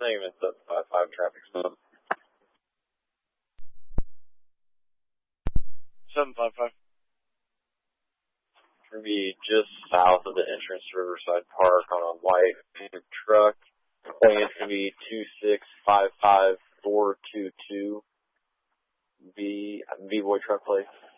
It's up 5 traffic stop. 755. It's going to be just south of the entrance to Riverside Park on a white truck. I think it's going to be 2655422 B-Boy truck plate.